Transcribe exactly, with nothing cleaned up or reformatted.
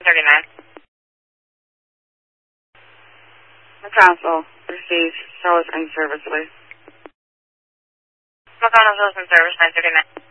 thirty-nine. McConnell received Charlotte in service, please. McConnell in service, nine thirty-nine.